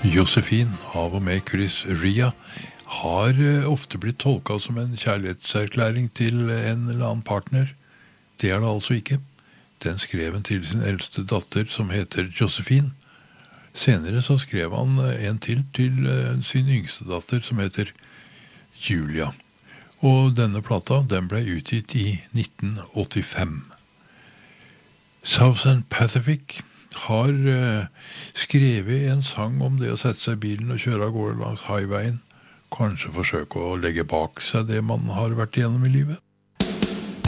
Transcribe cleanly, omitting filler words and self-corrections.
Josephine, av og med Chris Ria, har ofte blitt tolket som en kjærlighetserklæring til en eller annen partner. Det er det altså ikke. Den skrev han til sin eldste datter, som heter Josephine. Senere så skrev han en til sin yngste datter, som heter Julia. Og denne plata, den ble utgitt i 1985. Southern Pacific har skrevet en sang om det å sette seg i bilen og kjøre av gårde langs highwayen. Kanskje forsøke å legge bak seg det man har vært igjennom i livet.